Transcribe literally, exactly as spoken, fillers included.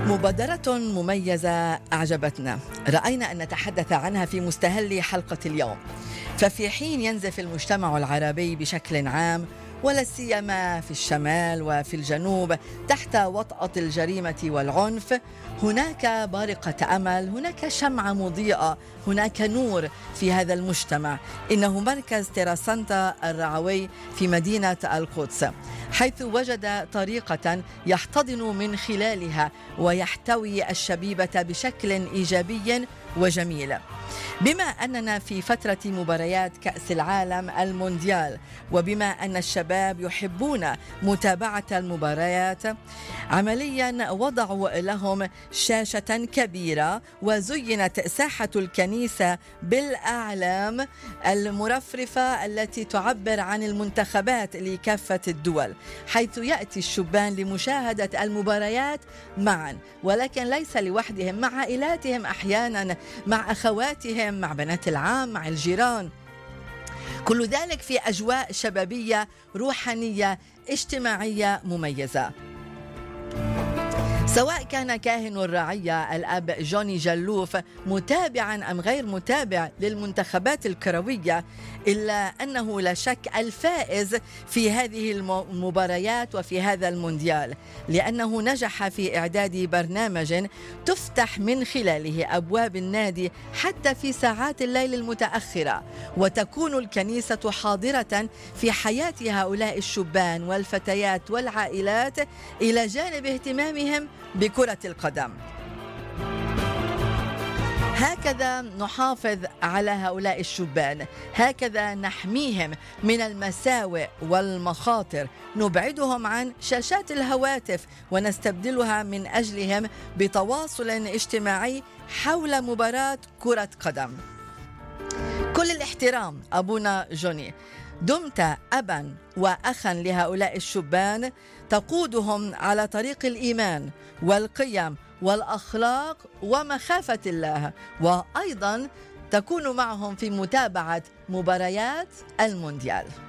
مبادرة مميزة أعجبتنا، رأينا أن نتحدث عنها في مستهل حلقة اليوم. ففي حين ينزف المجتمع العربي بشكل عام ولا سيما في الشمال وفي الجنوب تحت وطأة الجريمة والعنف، هناك بارقة أمل، هناك شمعة مضيئة، هناك نور في هذا المجتمع. إنه مركز تيراسانتا الرعوي في مدينة القدس، حيث وجد طريقة يحتضن من خلالها ويحتوي الشبيبة بشكل إيجابي وجميل. بما أننا في فترة مباريات كأس العالم المونديال، وبما أن الشباب يحبون متابعة المباريات، عمليا وضعوا لهم شاشة كبيرة وزينت ساحة الكنيسة بالأعلام المرفرفة التي تعبر عن المنتخبات لكافة الدول، حيث يأتي الشبان لمشاهدة المباريات معا، ولكن ليس لوحدهم، مع عائلاتهم، أحيانا مع أخواتهم، مع بنات العام، مع الجيران. كل ذلك في أجواء شبابية روحانية اجتماعية مميزة. سواء كان كاهن الرعية الأب جوني جلوف متابعا أم غير متابع للمنتخبات الكروية، إلا أنه لا شك الفائز في هذه المباريات وفي هذا المونديال، لأنه نجح في إعداد برنامج تفتح من خلاله أبواب النادي حتى في ساعات الليل المتأخرة، وتكون الكنيسة حاضرة في حياة هؤلاء الشبان والفتيات والعائلات إلى جانب اهتمامهم بكرة القدم. هكذا نحافظ على هؤلاء الشبان، هكذا نحميهم من المساوئ والمخاطر، نبعدهم عن شاشات الهواتف ونستبدلها من أجلهم بتواصل اجتماعي حول مباراة كرة قدم. كل الاحترام أبونا جوني، دمت أبا وأخا لهؤلاء الشبان، تقودهم على طريق الإيمان والقيم والأخلاق ومخافة الله، وأيضا تكون معهم في متابعة مباريات المونديال.